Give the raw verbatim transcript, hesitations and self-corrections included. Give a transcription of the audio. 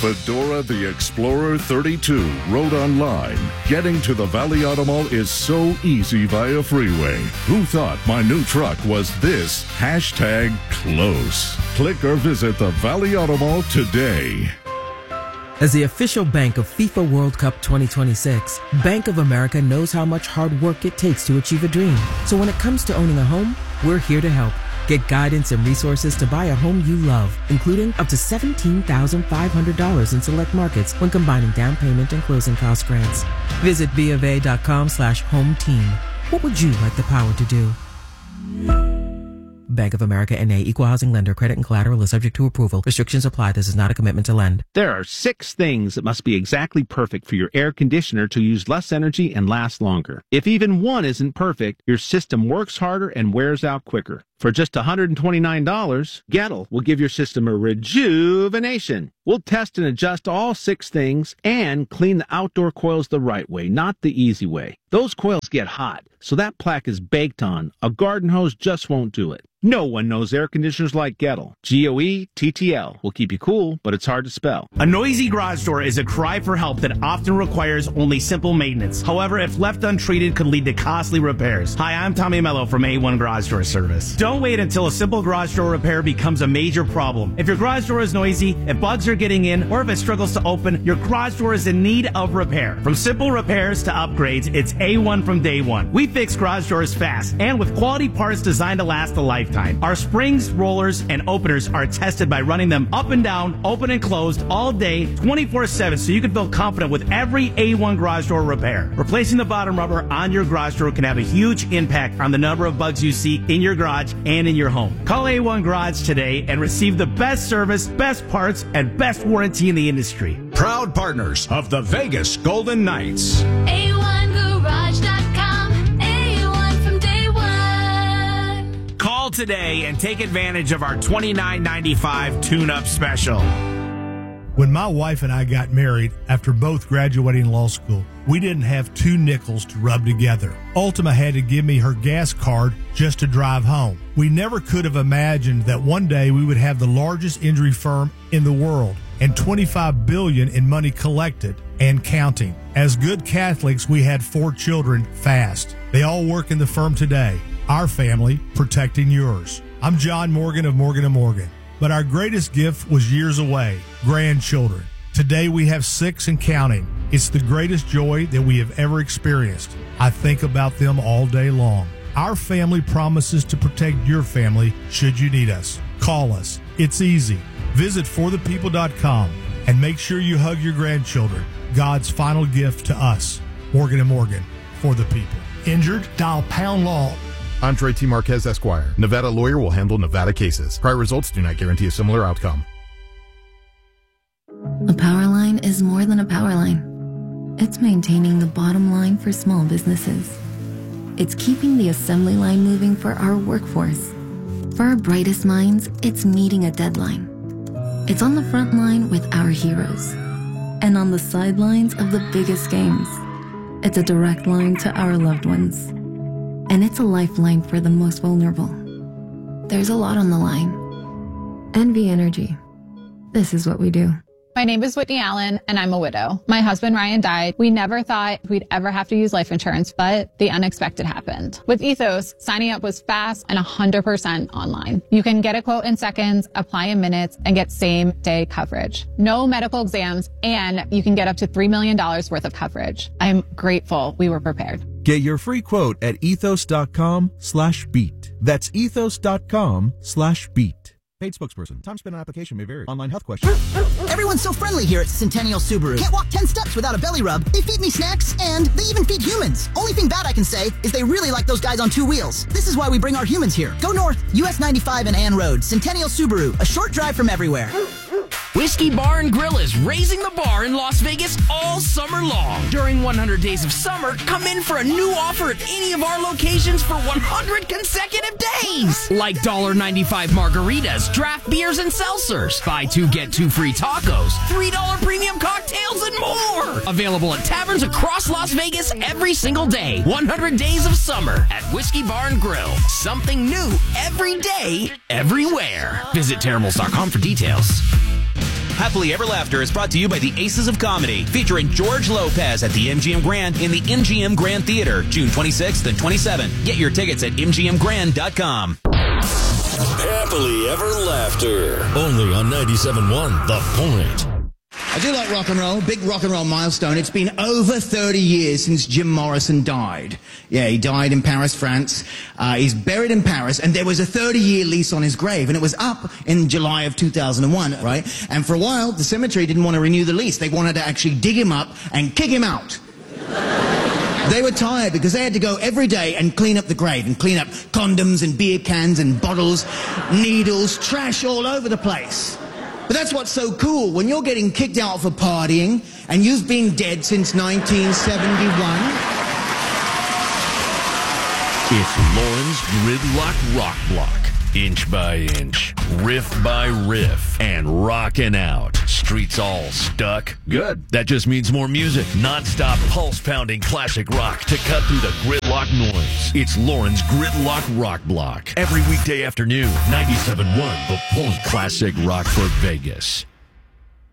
Fedora the Explorer thirty-two rode online. Getting to the Valley Auto Mall is so easy via freeway. Who thought my new truck was this hashtag close? Click or visit the Valley Auto Mall today. As the official bank of FIFA World Cup twenty twenty-six, Bank of America knows how much hard work it takes to achieve a dream. So when it comes to owning a home, we're here to help. Get guidance and resources to buy a home you love, including up to seventeen thousand five hundred dollars in select markets when combining down payment and closing cost grants. Visit BofA.com slash home team. What would you like the power to do? Bank of America N A, Equal Housing Lender. Credit and collateral is subject to approval. Restrictions apply. This is not a commitment to lend. There are six things that must be exactly perfect for your air conditioner to use less energy and last longer. If even one isn't perfect, your system works harder and wears out quicker. For just one hundred twenty-nine dollars, Gettle will give your system a rejuvenation. We'll test and adjust all six things and clean the outdoor coils the right way, not the easy way. Those coils get hot, so that plaque is baked on. A garden hose just won't do it. No one knows air conditioners like Gettle. G O E T T L will keep you cool, but it's hard to spell. A noisy garage door is a cry for help that often requires only simple maintenance. However, if left untreated, could lead to costly repairs. Hi, I'm Tommy Mello from A one Garage Door Service. Don't wait until a simple garage door repair becomes a major problem. If your garage door is noisy, if bugs are getting in, or if it struggles to open, your garage door is in need of repair. From simple repairs to upgrades, it's A one from day one. We fix garage doors fast and with quality parts designed to last a lifetime. Our springs, rollers, and openers are tested by running them up and down, open and closed all day, twenty-four seven, so you can feel confident with every A one garage door repair. Replacing the bottom rubber on your garage door can have a huge impact on the number of bugs you see in your garage and in your home. Call A one Garage today and receive the best service, best parts, and best warranty in the industry. Proud partners of the Vegas Golden Knights. A one garage dot com, A one from day one. Call today and take advantage of our twenty-nine ninety-five tune-up special. When my wife and I got married after both graduating law school, we didn't have two nickels to rub together. Ultima had to give me her gas card just to drive home. We never could have imagined that one day we would have the largest injury firm in the world and twenty-five billion dollars in money collected and counting. As good Catholics, we had four children fast. They all work in the firm today. Our family protecting yours. I'm John Morgan of Morgan and Morgan. But our greatest gift was years away, grandchildren. Today we have six and counting. It's the greatest joy that we have ever experienced. I think about them all day long. Our family promises to protect your family should you need us. Call us. It's easy. Visit for the people dot com and make sure you hug your grandchildren. God's final gift to us. Morgan and Morgan, for the people. Injured? Dial pound law. Andre T. Marquez, Esquire. Nevada lawyer will handle Nevada cases. Prior results do not guarantee a similar outcome. A power line is more than a power line. It's maintaining the bottom line for small businesses. It's keeping the assembly line moving for our workforce. For our brightest minds, it's meeting a deadline. It's on the front line with our heroes. And on the sidelines of the biggest games. It's a direct line to our loved ones. And it's a lifeline for the most vulnerable. There's a lot on the line. N V Energy. This is what we do. My name is Whitney Allen, and I'm a widow. My husband, Ryan, died. We never thought we'd ever have to use life insurance, but the unexpected happened. With Ethos, signing up was fast and one hundred percent online. You can get a quote in seconds, apply in minutes, and get same-day coverage. No medical exams, and you can get up to three million dollars worth of coverage. I'm grateful we were prepared. Get your free quote at ethos.com slash beat. That's ethos.com slash beat. Paid spokesperson. Time spent on application may vary. Online health questions. Everyone's so friendly here at Centennial Subaru. Can't walk ten steps without a belly rub. They feed me snacks, and they even feed humans. Only thing bad I can say is they really like those guys on two wheels. This is why we bring our humans here. Go north, U S ninety-five and Ann Road. Centennial Subaru, a short drive from everywhere. Whiskey Bar and Grill is raising the bar in Las Vegas all summer long. During one hundred days of summer, come in for a new offer at any of our locations for one hundred consecutive days. Like one ninety-five margaritas, draft beers, and seltzers. Buy two, get two free tacos, three dollar premium cocktails, and more. Available at taverns across Las Vegas every single day. one hundred days of summer at Whiskey Bar and Grill. Something new every day, everywhere. Visit terribles dot com for details. Happily Ever Laughter is brought to you by the Aces of Comedy, featuring George Lopez at the M G M Grand in the M G M Grand Theater, June twenty-sixth and twenty-seventh. Get your tickets at M G M grand dot com. Happily Ever Laughter. Only on ninety-seven point one The Point. I do like rock and roll, big rock and roll milestone. It's been over thirty years since Jim Morrison died. Yeah, he died in Paris, France. Uh, he's buried in Paris, and there was a thirty-year lease on his grave, and it was up in July of two thousand one, right? And for a while, the cemetery didn't want to renew the lease. They wanted to actually dig him up and kick him out. They were tired because they had to go every day and clean up the grave and clean up condoms and beer cans and bottles, needles, trash all over the place. But that's what's so cool. When you're getting kicked out for partying and you've been dead since nineteen seventy-one. It's Lauren's Gridlock Rock Block. Inch by inch, riff by riff, and rockin' out. Streets all stuck? Good. That just means more music. Non-stop pulse-pounding classic rock to cut through the gridlock noise. It's Lauren's Gridlock Rock Block. Every weekday afternoon, ninety-seven point one The Point. Classic rock for Vegas.